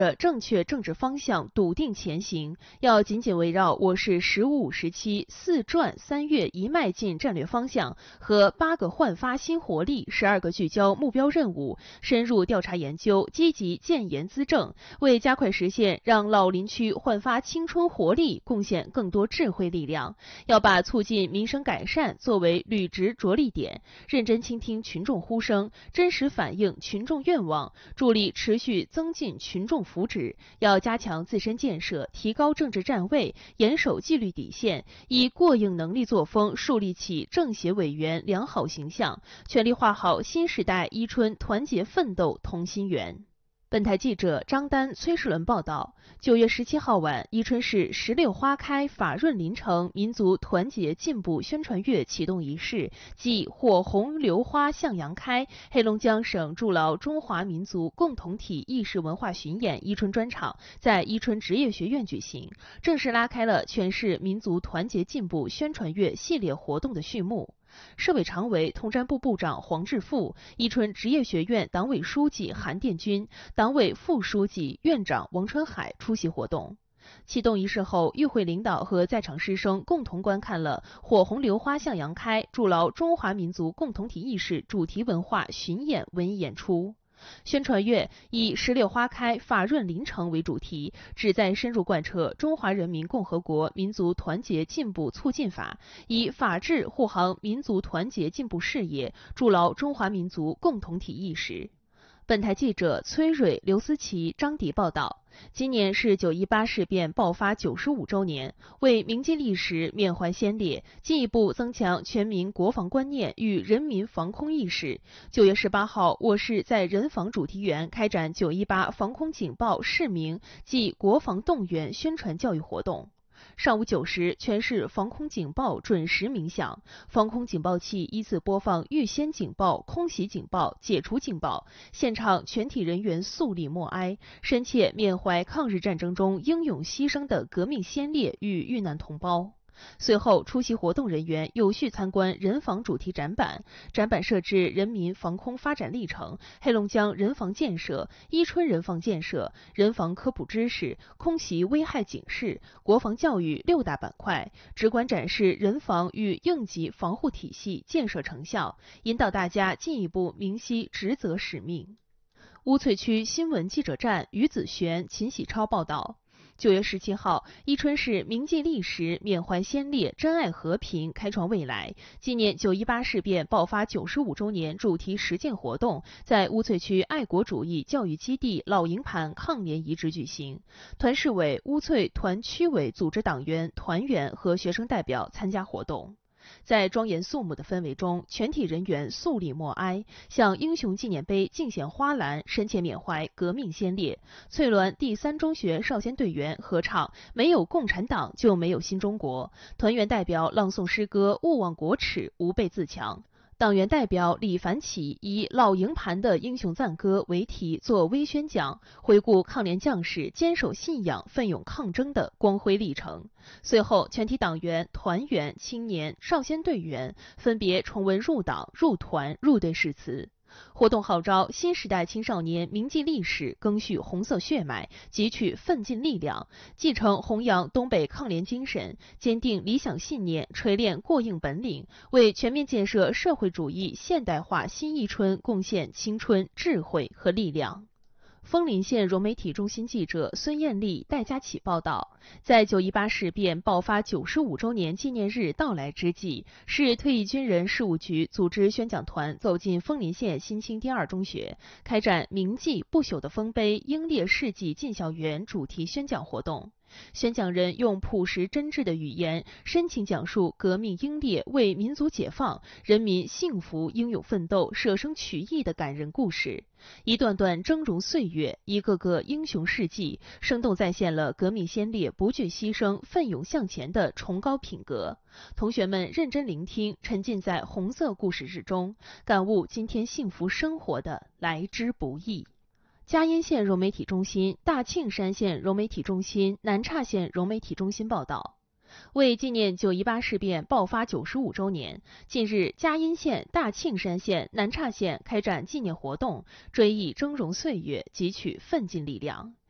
正确政治方向，笃定前行，要紧紧围绕我市“十五五”时期4转3跃一迈进战略方向和8个焕发新活力、12个聚焦目标任务，深入调查研究，积极建言资政，为加快实现让老林区焕发青春活力贡献更多智慧力量。要把促进民生改善作为履职着力点，认真倾听群众呼声，真实反映群众愿望，助力持续增进群众福祉。要加强自身建设，提高政治站位，严守纪律底线，以过硬能力作风树立起政协委员良好形象，全力画好新时代伊春团结奋斗同心圆。本台记者张丹、崔世伦报道，9月17号晚，伊春市石榴花开法润林城民族团结进步宣传月启动仪式暨火红榴花向阳开黑龙江省筑牢中华民族共同体意识文化巡演伊春专场在伊春职业学院举行，正式拉开了全市民族团结进步宣传月系列活动的序幕。市委常委、统战部部长黄志富、伊春职业学院党委书记韩殿军、党委副书记、院长王春海出席活动。启动仪式后，与会领导和在场师生共同观看了火红榴花向阳开筑牢中华民族共同体意识主题文化巡演文艺演出。宣传月以石榴花开法润林城为主题，旨在深入贯彻中华人民共和国民族团结进步促进法，以法治护航民族团结进步事业，筑牢中华民族共同体意识。本台记者崔蕊、刘思琪、张迪报道，今年是9·18事变爆发95周年，为铭记历史、缅怀先烈，进一步增强全民国防观念与人民防空意识。9月18号，我市在人防主题园开展9·18防空警报示明暨国防动员宣传教育活动。上午9时，全市防空警报准时鸣响，防空警报器依次播放预先警报、空袭警报、解除警报，现场全体人员肃立默哀，深切缅怀抗日战争中英勇牺牲的革命先烈与遇难同胞。随后，出席活动人员有序参观人防主题展板，展板设置人民防空发展历程、黑龙江人防建设、伊春人防建设、人防科普知识、空袭危害警示、国防教育6大板块，直观展示人防与应急防护体系建设成效，引导大家进一步明晰职责使命。乌翠区新闻记者站于子璇、秦喜超报道。9月17号，伊春市铭记历史、缅怀先烈、珍爱和平、开创未来纪念9·18事变爆发95周年主题实践活动在乌翠区爱国主义教育基地老营盘抗联遗址举行。团市委、乌翠团区委组织党员、团员和学生代表参加活动。在庄严肃穆的氛围中，全体人员肃立默哀，向英雄纪念碑敬献花篮，深切缅怀革命先烈。翠峦第3中学少先队员合唱《没有共产党就没有新中国》，团员代表朗诵诗歌《勿忘国耻，吾辈自强》。党员代表李凡启以老营盘的英雄赞歌为题作微宣讲，回顾抗联将士坚守信仰、奋勇抗争的光辉历程。随后，全体党员、团员、青年、少先队员分别重温入党、入团、入队誓词。活动号召新时代青少年铭记历史，赓续红色血脉，汲取奋进力量，继承弘扬东北抗联精神，坚定理想信念，锤炼过硬本领，为全面建设社会主义现代化新伊春贡献青春、智慧和力量。枫林县融媒体中心记者孙艳丽、戴佳琪报道，在9·18事变爆发95周年纪念日到来之际，市退役军人事务局组织宣讲团走进枫林县新青第2中学，开展铭记不朽的丰碑英烈事迹进校园主题宣讲活动。宣讲人用朴实真挚的语言，深情讲述革命英烈为民族解放、人民幸福英勇奋斗、舍生取义的感人故事。一段段峥嵘岁月，一个个英雄事迹，生动再现了革命先烈不惧牺牲、奋勇向前的崇高品格。同学们认真聆听，沉浸在红色故事之中，感悟今天幸福生活的来之不易。嘉荫县融媒体中心、大庆山县融媒体中心、南岔县融媒体中心报道，为纪念9·18事变爆发95周年，近日嘉荫县、大庆山县、南岔县开展纪念活动，追忆峥嵘岁月，汲取奋进力量。